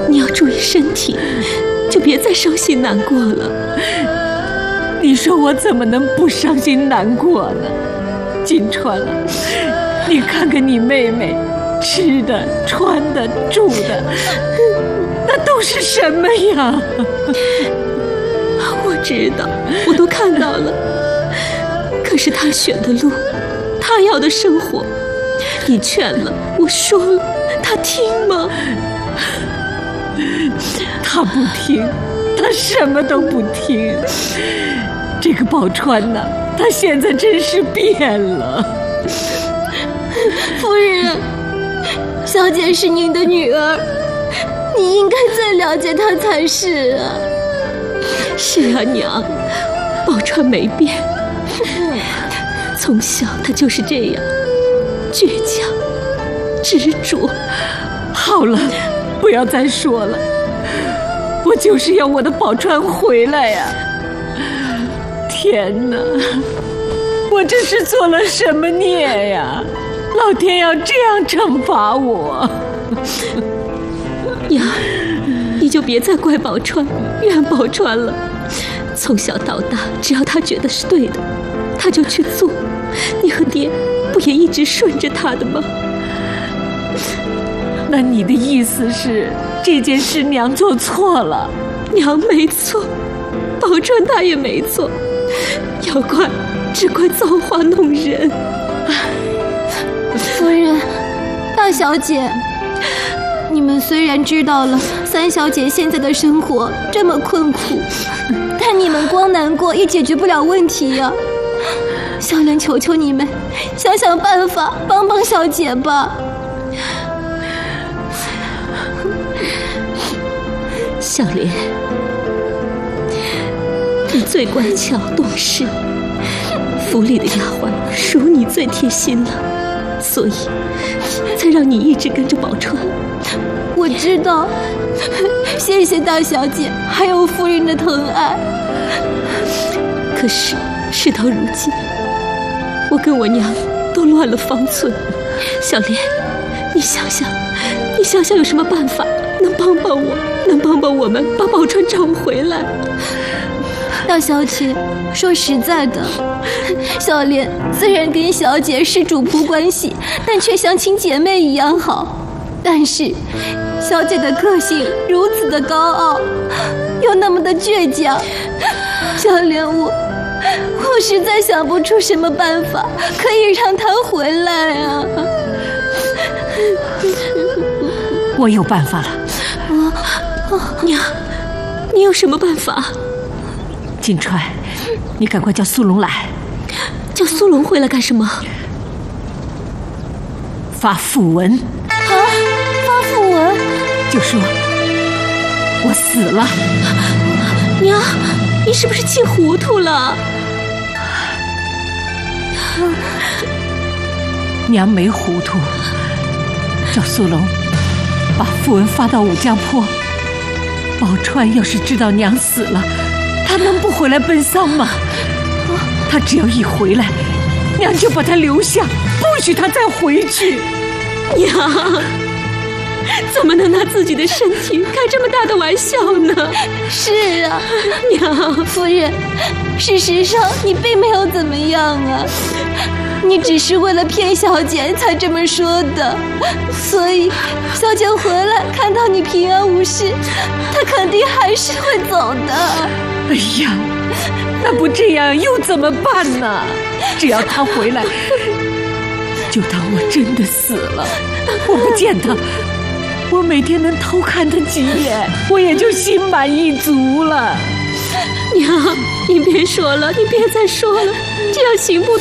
你要注意身体，就别再伤心难过了。 你说我怎么能不伤心难过呢？金川啊，你看看你妹妹，吃的、穿的、住的，那都是什么呀？ 我知道，我都看到了。可是她选的路，她要的生活，你劝了，我说了，她听吗？ 她不听，她什么都不听。这个宝钏呐，她现在真是变了。 夫人，小姐是您的女儿，你应该最了解她才是啊。 是啊，娘，宝钏没变，从小她就是这样，倔强、执着。 好了，不要再说了，我就是要我的宝钏回来呀！天哪，我这是做了什么孽呀？老天要这样惩罚我！ 娘，你就别再怪宝钏、怨宝钏了。从小到大，只要她觉得是对的，她就去做。你和爹不也一直顺着她的吗？ 那你的意思是，这件事娘做错了？ 娘没错，宝钏她也没错，要怪只怪造化弄人。 夫人，大小姐，你们虽然知道了三小姐现在的生活这么困苦，但你们光难过也解决不了问题呀。小莲求求你们，想想办法帮帮小姐吧。 小莲，你最乖巧懂事，府里的丫鬟属你最贴心了，所以才让你一直跟着宝钏。 我知道，谢谢大小姐还有夫人的疼爱。 可是事到如今，我跟我娘都乱了方寸。小莲，你想想有什么办法能帮帮我，能帮帮我们把宝钏找回来？ 大小姐，说实在的，小莲虽然跟小姐是主仆关系，但却像亲姐妹一样好。但是小姐的个性如此的高傲，又那么的倔强，小莲我实在想不出什么办法可以让她回来啊。 我有办法了。 娘，你有什么办法？ 金钏，你赶快叫苏龙来。 叫苏龙回来干什么？ 发讣文。 啊，发讣文？ 就说我死了。 娘，你是不是气糊涂了？ 娘没糊涂，叫苏龙把讣文发到武江坡。宝钏要是知道娘死了，她能不回来奔丧吗？她只要一回来，娘就把她留下，不许她再回去。 娘，怎么能拿自己的身体开这么大的玩笑呢？ 是啊， 娘， 夫人，事实上你并没有怎么样啊，你只是为了骗小姐才这么说的，所以小姐回来看到你平安无事，她肯定还是会走的。 哎呀，那不这样又怎么办呢？只要她回来，就当我真的死了，我不见她，我每天能偷看她几眼，我也就心满意足了。 娘，你别说了，你别再说了，这样行不